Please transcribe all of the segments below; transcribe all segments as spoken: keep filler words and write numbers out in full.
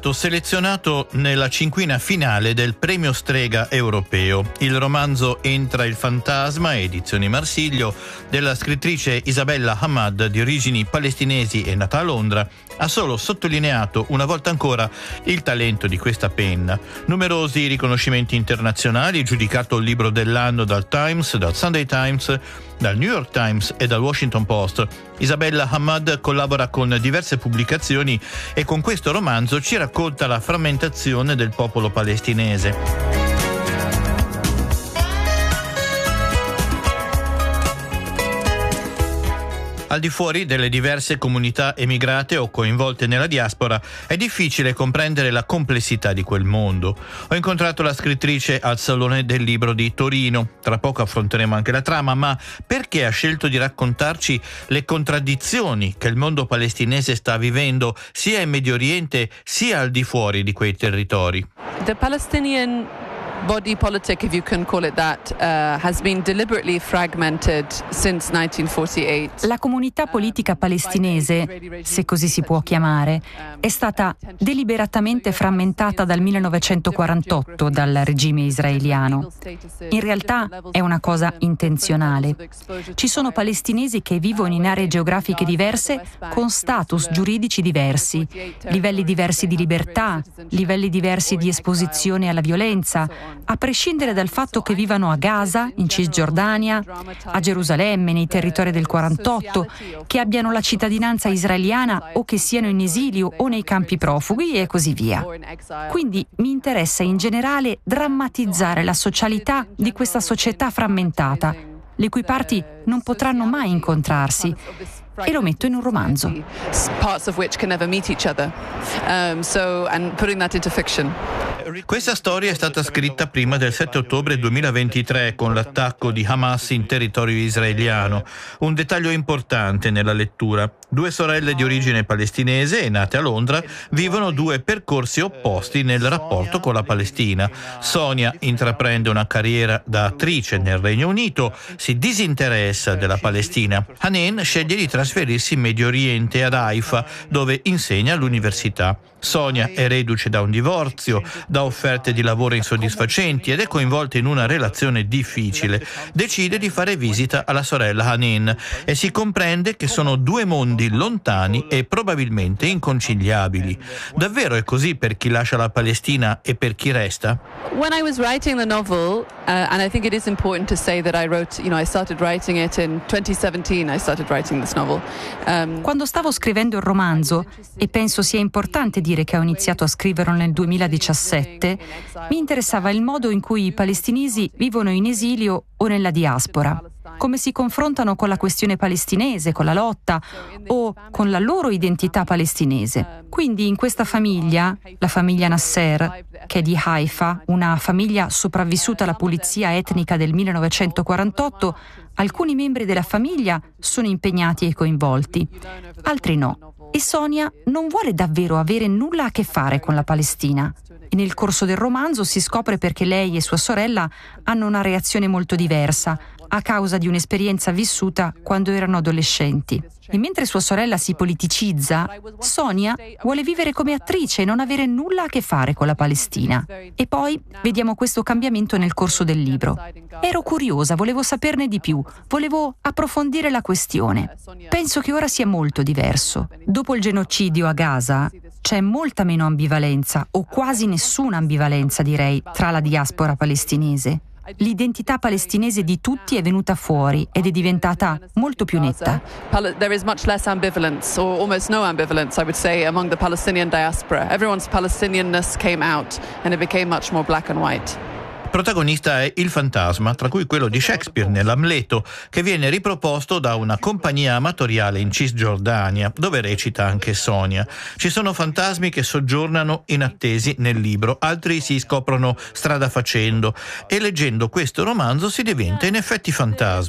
stato selezionato nella cinquina finale del Premio Strega europeo. Il romanzo Entra il fantasma, edizioni Marsiglio, della scrittrice Isabella Hamad, di origini palestinesi e nata a Londra, ha solo sottolineato una volta ancora il talento di questa penna. Numerosi riconoscimenti internazionali, giudicato il libro dell'anno dal Times, dal Sunday Times, dal New York Times e dal Washington Post. Isabella Hamad collabora con diverse pubblicazioni e con questo romanzo ci racconta la frammentazione del popolo palestinese. Al di fuori delle diverse comunità emigrate o coinvolte nella diaspora, è difficile comprendere la complessità di quel mondo. Ho incontrato la scrittrice al Salone del Libro di Torino. Tra poco affronteremo anche la trama, ma perché ha scelto di raccontarci le contraddizioni che il mondo palestinese sta vivendo, sia in Medio Oriente sia al di fuori di quei territori? The Palestinian body politic, if you can call it that, uh, has been deliberately fragmented since nineteen forty-eight. La comunità politica palestinese, se così si può chiamare, è stata deliberatamente frammentata dal millenovecentoquarantotto dal regime israeliano. In realtà è una cosa intenzionale. Ci sono palestinesi che vivono in aree geografiche diverse con status giuridici diversi, livelli diversi di libertà, livelli diversi di esposizione alla violenza, a prescindere dal fatto che vivano a Gaza, in Cisgiordania, a Gerusalemme, nei territori del quarantotto, che abbiano la cittadinanza israeliana o che siano in esilio o nei campi profughi e così via. Quindi mi interessa in generale drammatizzare la socialità di questa società frammentata, le cui parti non potranno mai incontrarsi, e lo metto in un romanzo. Parts of which can never meet each other. Um, so, and putting that into fiction. Questa storia è stata scritta prima del sette ottobre duemilaventitré, con l'attacco di Hamas in territorio israeliano. Un dettaglio importante nella lettura: due sorelle di origine palestinese e nate a Londra vivono due percorsi opposti nel rapporto con la Palestina. Sonia intraprende una carriera da attrice nel Regno Unito, si disinteressa della Palestina. Hanen sceglie di trasferirsi in Medio Oriente, ad Haifa, dove insegna all'università. Sonia è reduce da un divorzio, da offerte di lavoro insoddisfacenti ed è coinvolta in una relazione difficile. Decide di fare visita alla sorella Hanen e si comprende che sono due mondi lontani e probabilmente inconciliabili. Davvero è così per chi lascia la Palestina e per chi resta? When I was writing the novel, uh, and I think it is important to say that I wrote, you know, I started writing it in twenty seventeen. I started writing this novel. Um, Quando stavo scrivendo il romanzo, e penso sia importante dire che ho iniziato a scriverlo nel duemiladiciassette, mi interessava il modo in cui i palestinesi vivono in esilio o nella diaspora, come si confrontano con la questione palestinese, con la lotta o con la loro identità palestinese. Quindi in questa famiglia, la famiglia Nasser, che è di Haifa, una famiglia sopravvissuta alla pulizia etnica del millenovecentoquarantotto, alcuni membri della famiglia sono impegnati e coinvolti, altri no. E Sonia non vuole davvero avere nulla a che fare con la Palestina. E nel corso del romanzo si scopre perché lei e sua sorella hanno una reazione molto diversa a causa di un'esperienza vissuta quando erano adolescenti. E mentre sua sorella si politicizza, Sonia vuole vivere come attrice e non avere nulla a che fare con la Palestina. E poi vediamo questo cambiamento nel corso del libro. Ero curiosa, volevo saperne di più, volevo approfondire la questione. Penso che ora sia molto diverso. Dopo il genocidio a Gaza c'è molta meno ambivalenza, o quasi nessuna ambivalenza, direi, tra la diaspora palestinese. L'identità palestinese di tutti è venuta fuori ed è diventata molto più netta. There is much less ambivalence, or almost no ambivalence, I would say, among the Palestinian diaspora. Everyone's Palestinianness came out and it became much more black and white. Protagonista è il fantasma, tra cui quello di Shakespeare nell'Amleto, che viene riproposto da una compagnia amatoriale in Cisgiordania, dove recita anche Sonia. Ci sono fantasmi che soggiornano inattesi nel libro, altri si scoprono strada facendo, e leggendo questo romanzo si diventa in effetti fantasmi.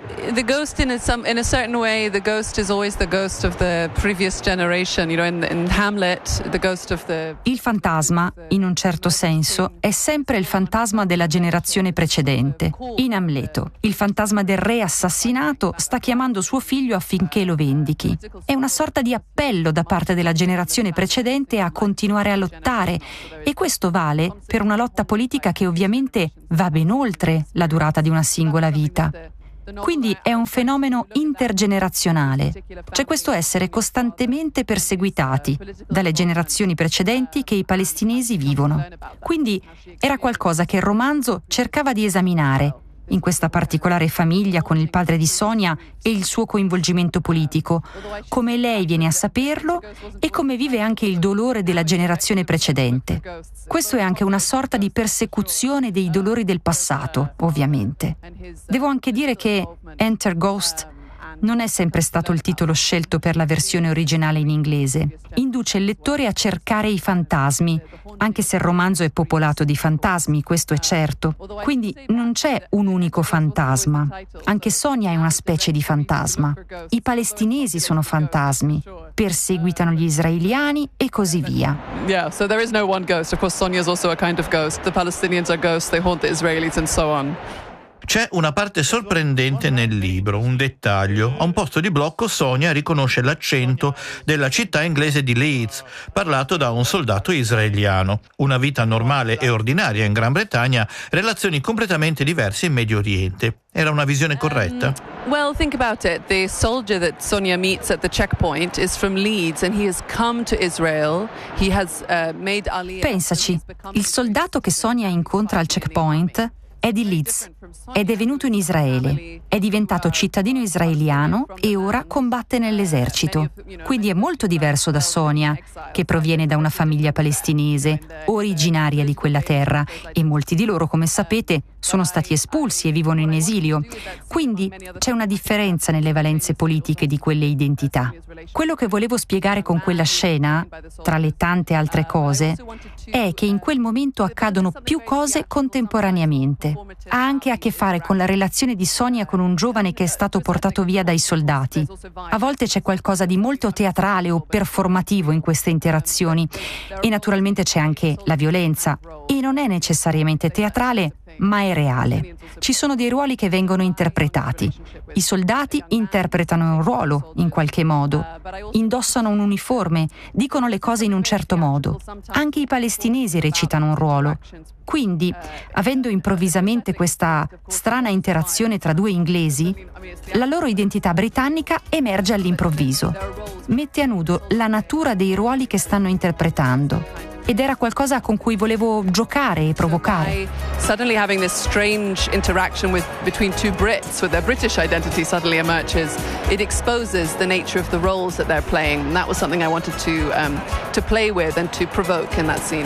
The ghost, in a, some, in a certain way, the ghost is always the ghost of the previous generation. You know, in, in Hamlet, the ghost of the... Il fantasma, in un certo senso, è sempre il fantasma della generazione precedente. In Amleto, il fantasma del re assassinato sta chiamando suo figlio affinché lo vendichi. È una sorta di appello da parte della generazione precedente a continuare a lottare, e questo vale per una lotta politica che ovviamente va ben oltre la durata di una singola vita. Quindi è un fenomeno intergenerazionale. C'è questo essere costantemente perseguitati dalle generazioni precedenti che i palestinesi vivono. Quindi era qualcosa che il romanzo cercava di esaminare, in questa particolare famiglia con il padre di Sonia e il suo coinvolgimento politico, come lei viene a saperlo e come vive anche il dolore della generazione precedente. Questo è anche una sorta di persecuzione dei dolori del passato, ovviamente. Devo anche dire che Enter Ghost non è sempre stato il titolo scelto per la versione originale in inglese. Induce il lettore a cercare i fantasmi, anche se il romanzo è popolato di fantasmi, questo è certo. Quindi non c'è un unico fantasma. Anche Sonia è una specie di fantasma. I palestinesi sono fantasmi, perseguitano gli israeliani e così via. Yeah, so there is no one ghost. Of course, Sonia is also a kind of ghost. The Palestinians are ghosts, they haunt the Israelis and so on. C'è una parte sorprendente nel libro, un dettaglio. A un posto di blocco Sonia riconosce l'accento della città inglese di Leeds, parlato da un soldato israeliano. Una vita normale e ordinaria in Gran Bretagna, relazioni completamente diverse in Medio Oriente. Era una visione corretta? Um, well, think about it. The soldier that Sonia meets at the checkpoint is from Leeds and he has come to Israel. He has uh, made Aliyah. Pensaci, il soldato che Sonia incontra al checkpoint è di Leeds ed è venuto in Israele, è diventato cittadino israeliano e ora combatte nell'esercito. Quindi è molto diverso da Sonia, che proviene da una famiglia palestinese, originaria di quella terra, e molti di loro, come sapete, sono stati espulsi e vivono in esilio. Quindi c'è una differenza nelle valenze politiche di quelle identità. Quello che volevo spiegare con quella scena, tra le tante altre cose, è che in quel momento accadono più cose contemporaneamente. Ha anche a che fare con la relazione di Sonia con un giovane che è stato portato via dai soldati. A volte c'è qualcosa di molto teatrale o performativo in queste interazioni e naturalmente c'è anche la violenza e non è necessariamente teatrale, ma è reale. Ci sono dei ruoli che vengono interpretati. I soldati interpretano un ruolo, in qualche modo. Indossano un uniforme, dicono le cose in un certo modo. Anche i palestinesi recitano un ruolo. Quindi, avendo improvvisamente questa strana interazione tra due inglesi, la loro identità britannica emerge all'improvviso. Mette a nudo la natura dei ruoli che stanno interpretando. Ed era qualcosa con cui volevo giocare e provocare. Suddenly having this strange interaction with between two Brits with their British identity suddenly emerges. It exposes the nature of the roles that they're playing. And that was something I wanted to um, to play with and to provoke in that scene.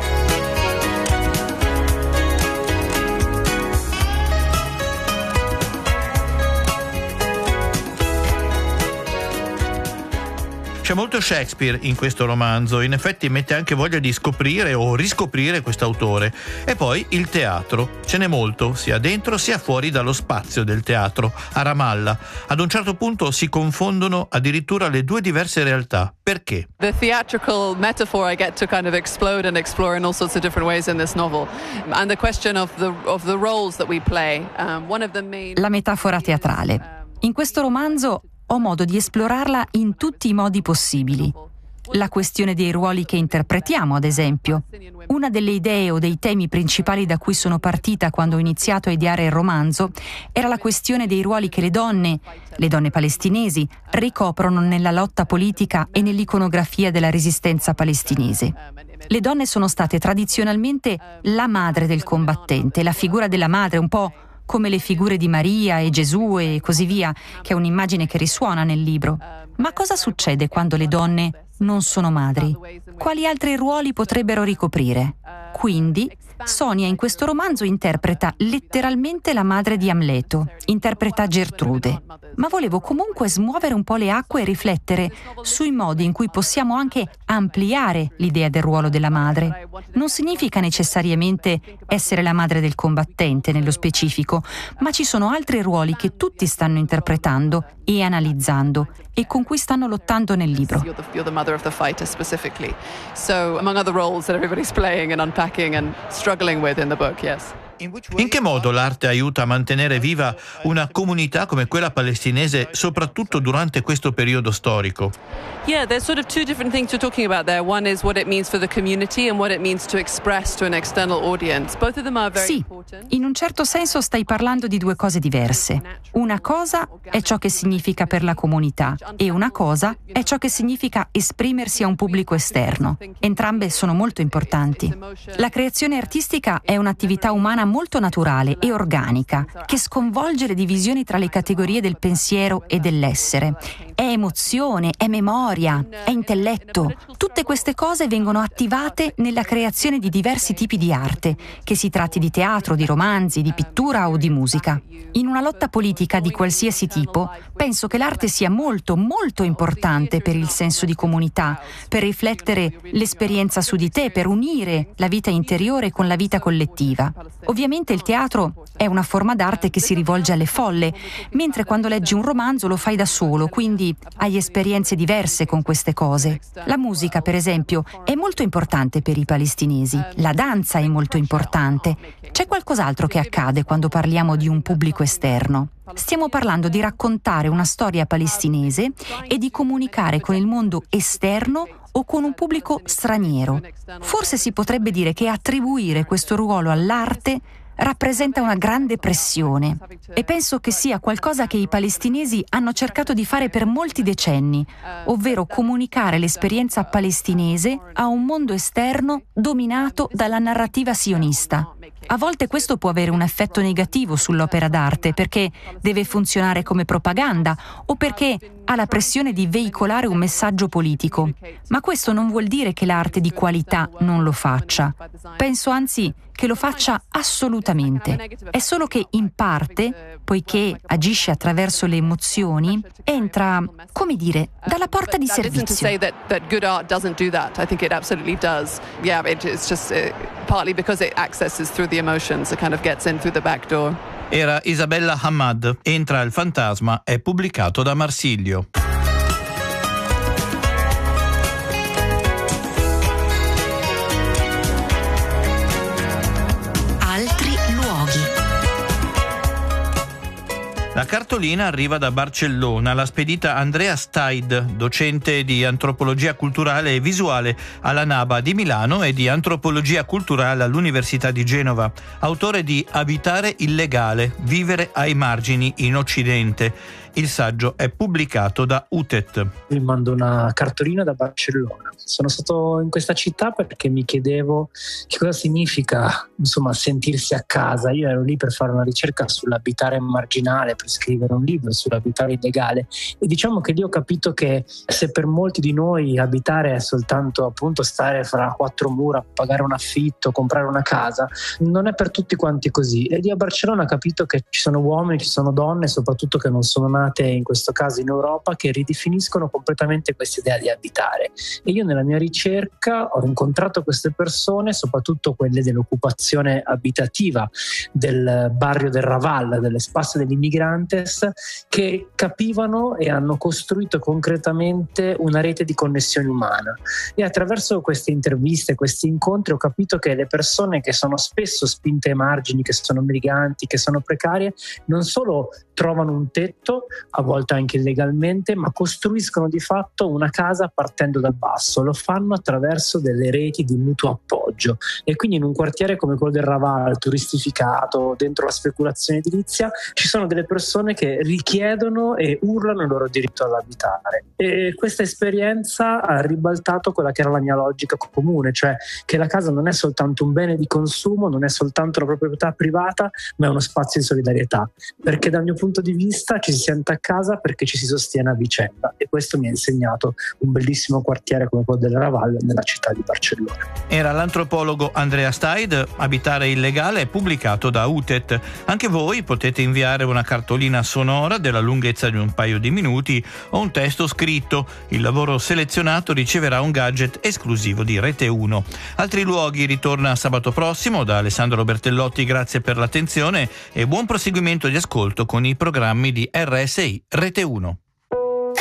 C'è molto Shakespeare in questo romanzo, in effetti mette anche voglia di scoprire o riscoprire quest'autore. E poi il teatro, ce n'è molto, sia dentro sia fuori dallo spazio del teatro, a Ramallah. Ad un certo punto si confondono addirittura le due diverse realtà. Perché? The theatrical metaphor I get to kind of explode and explore in all sorts of different ways in this novel. And the question of the of the roles that we play. Um, one of the main La metafora teatrale. In questo romanzo ho modo di esplorarla in tutti i modi possibili. La questione dei ruoli che interpretiamo, ad esempio. Una delle idee o dei temi principali da cui sono partita quando ho iniziato a ideare il romanzo era la questione dei ruoli che le donne, le donne palestinesi, ricoprono nella lotta politica e nell'iconografia della resistenza palestinese. Le donne sono state tradizionalmente la madre del combattente, la figura della madre, un po' come le figure di Maria e Gesù e così via, che è un'immagine che risuona nel libro. Ma cosa succede quando le donne non sono madri. Quali altri ruoli potrebbero ricoprire? Quindi, Sonia in questo romanzo interpreta letteralmente la madre di Amleto, interpreta Gertrude, ma volevo comunque smuovere un po' le acque e riflettere sui modi in cui possiamo anche ampliare l'idea del ruolo della madre. Non significa necessariamente essere la madre del combattente nello specifico, ma ci sono altri ruoli che tutti stanno interpretando e analizzando e con cui stanno lottando nel libro. You're the, you're the mother of the fighter specifically. So among other roles that everybody's playing and unpacking and struggling with in the book, yes. In che modo l'arte aiuta a mantenere viva una comunità come quella palestinese, soprattutto durante questo periodo storico? Yeah, there's sort of two different things you're talking about there. One is what it means for the community and what it means to express to an external audience. Both of them are very Sì, important. in un certo senso stai parlando di due cose diverse. Una cosa è ciò che significa per la comunità e una cosa è ciò che significa esprimersi a un pubblico esterno. Entrambe sono molto importanti. La creazione artistica è un'attività umana molto naturale e organica, che sconvolge le divisioni tra le categorie del pensiero e dell'essere. È emozione, è memoria, è intelletto. Tutte queste cose vengono attivate nella creazione di diversi tipi di arte, che si tratti di teatro, di romanzi, di pittura o di musica. In una lotta politica di qualsiasi tipo, penso che l'arte sia molto, molto importante per il senso di comunità, per riflettere l'esperienza su di te, per unire la vita interiore con la vita collettiva. Ovviamente il teatro è una forma d'arte che si rivolge alle folle, mentre quando leggi un romanzo lo fai da solo, quindi hai esperienze diverse con queste cose. La musica, per esempio, è molto importante per i palestinesi. La danza è molto importante. C'è qualcos'altro che accade quando parliamo di un pubblico esterno. Stiamo parlando di raccontare una storia palestinese e di comunicare con il mondo esterno o con un pubblico straniero. Forse si potrebbe dire che attribuire questo ruolo all'arte rappresenta una grande pressione e penso che sia qualcosa che i palestinesi hanno cercato di fare per molti decenni, ovvero comunicare l'esperienza palestinese a un mondo esterno dominato dalla narrativa sionista. A volte questo può avere un effetto negativo sull'opera d'arte perché deve funzionare come propaganda o perché ha la pressione di veicolare un messaggio politico. Ma questo non vuol dire che l'arte di qualità non lo faccia. Penso anzi che lo faccia assolutamente. È solo che in parte, poiché agisce attraverso le emozioni, entra, come dire, dalla porta di servizio. Era Isabella Hamad. Entra il fantasma è pubblicato da Marsilio. La cartolina arriva da Barcellona, l'ha spedita Andrea Staid, docente di antropologia culturale e visuale alla NABA di Milano e di antropologia culturale all'Università di Genova, autore di Abitare illegale, vivere ai margini in Occidente. Il saggio è pubblicato da Utet. Vi mando una cartolina da Barcellona. Sono stato in questa città perché mi chiedevo che cosa significa, insomma, sentirsi a casa. Io ero lì per fare una ricerca sull'abitare marginale, per scrivere un libro sull'abitare illegale, e diciamo che lì ho capito che se per molti di noi abitare è soltanto appunto stare fra quattro mura, pagare un affitto, comprare una casa, non è per tutti quanti così. E lì a Barcellona ho capito che ci sono uomini, ci sono donne, soprattutto che non sono nati in questo caso in Europa, che ridefiniscono completamente questa idea di abitare. E io nella mia ricerca ho incontrato queste persone, soprattutto quelle dell'occupazione abitativa del barrio del Raval, dell'Espacio degli Immigrantes, che capivano e hanno costruito concretamente una rete di connessione umana. E attraverso queste interviste, questi incontri, ho capito che le persone che sono spesso spinte ai margini, che sono migranti, che sono precarie, non solo trovano un tetto, a volte anche illegalmente, ma costruiscono di fatto una casa partendo dal basso. Lo fanno attraverso delle reti di mutuo appoggio, e quindi in un quartiere come quello del Raval, turistificato, dentro la speculazione edilizia, ci sono delle persone che richiedono e urlano il loro diritto all'abitare. E questa esperienza ha ribaltato quella che era la mia logica comune, cioè che la casa non è soltanto un bene di consumo, non è soltanto una proprietà privata, ma è uno spazio di solidarietà, perché dal mio punto di vista ci si sente sente a casa perché ci si sostiene a vicenda, e questo mi ha insegnato un bellissimo quartiere come quello della Raval nella città di Barcellona. Era l'antropologo Andrea Staid. Abitare illegale è pubblicato da U T E T. Anche voi potete inviare una cartolina sonora della lunghezza di un paio di minuti o un testo scritto. Il lavoro selezionato riceverà un gadget esclusivo di Rete uno. Altri luoghi ritorna sabato prossimo. Da Alessandro Bertellotti grazie per l'attenzione e buon proseguimento di ascolto con i programmi di R S I Rete uno.